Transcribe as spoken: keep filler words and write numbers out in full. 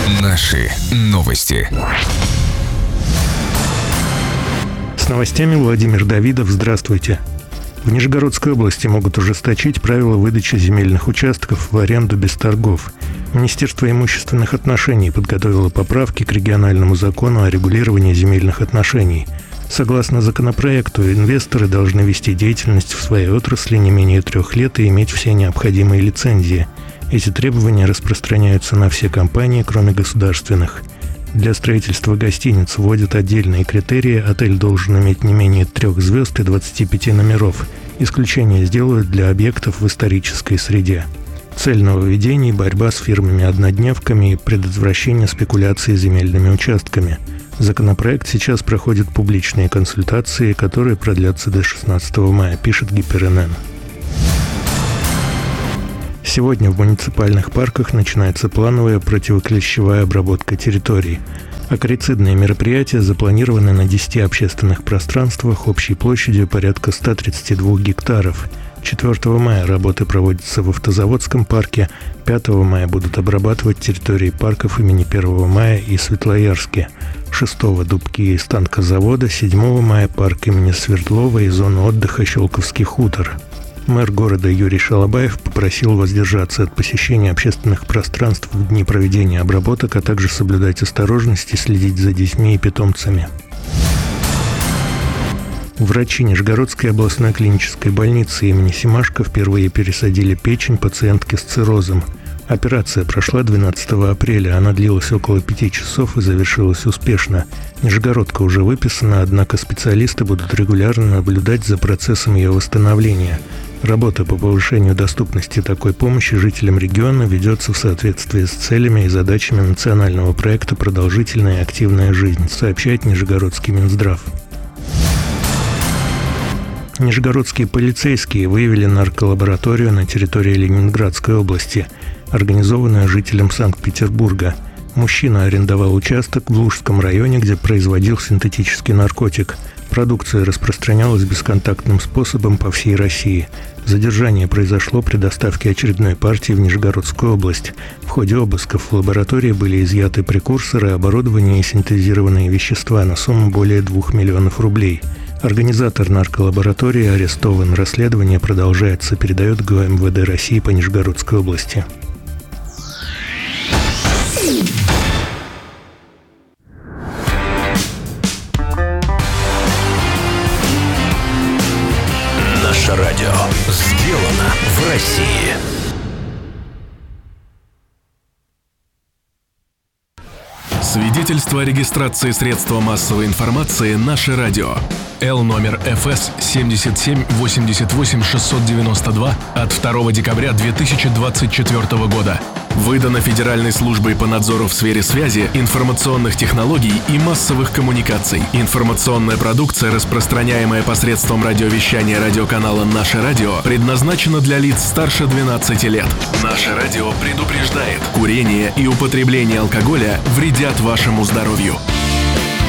Наши новости. С новостями Владимир Давидов. Здравствуйте. В Нижегородской области могут ужесточить правила выдачи земельных участков в аренду без торгов. Министерство имущественных отношений подготовило поправки к региональному закону о регулировании земельных отношений. Согласно законопроекту, инвесторы должны вести деятельность в своей отрасли не менее трех лет и иметь все необходимые лицензии. Эти требования распространяются на все компании, кроме государственных. Для строительства гостиниц вводят отдельные критерии. Отель должен иметь не менее трех звезд и двадцати пяти номеров. Исключение сделают для объектов в исторической среде. Цель нововведений – борьба с фирмами-однодневками и предотвращение спекуляции земельными участками. Законопроект сейчас проходит публичные консультации, которые продлятся до шестнадцатого мая, пишет ГИПРНН. Сегодня в муниципальных парках начинается плановая противоклещевая обработка территорий. Акарицидные мероприятия запланированы на десяти общественных пространствах общей площадью порядка ста тридцати двух гектаров. четвёртого мая работы проводятся в Автозаводском парке, пятого мая будут обрабатывать территории парков имени первого мая и Светлоярске, шестого Дубки и станкозавода, седьмого мая парк имени Свердлова и зону отдыха Щелковский хутор. Мэр города Юрий Шалабаев попросил воздержаться от посещения общественных пространств в дни проведения обработок, а также соблюдать осторожность и следить за детьми и питомцами. Врачи Нижегородской областной клинической больницы имени Семашко впервые пересадили печень пациентки с циррозом. Операция прошла двенадцатого апреля, она длилась около пяти часов и завершилась успешно. Нижегородка уже выписана, однако специалисты будут регулярно наблюдать за процессом ее восстановления. Работа по повышению доступности такой помощи жителям региона ведется в соответствии с целями и задачами национального проекта «Продолжительная и активная жизнь», сообщает Нижегородский Минздрав. Нижегородские полицейские выявили нарколабораторию на территории Ленинградской области, организованную жителем Санкт-Петербурга. Мужчина арендовал участок в Лужском районе, где производил синтетический наркотик. Продукция распространялась бесконтактным способом по всей России. Задержание произошло при доставке очередной партии в Нижегородскую область. В ходе обысков в лаборатории были изъяты прекурсоры, оборудование и синтезированные вещества на сумму более двух миллионов рублей. Организатор нарколаборатории арестован. Расследование продолжается, передает ГУ МВД России по Нижегородской области. Наше радио сделано в России. Свидетельство о регистрации средства массовой информации «Наше радио». Л номер эф эс семьдесят семь восемьдесят восемь шестьсот девяносто два от второго декабря две тысячи двадцать четвёртого года. Выдано Федеральной службой по надзору в сфере связи, информационных технологий и массовых коммуникаций. Информационная продукция, распространяемая посредством радиовещания радиоканала «Наше радио», предназначена для лиц старше двенадцати лет. «Наше радио» предупреждает: курение и употребление алкоголя вредят вашему здоровью.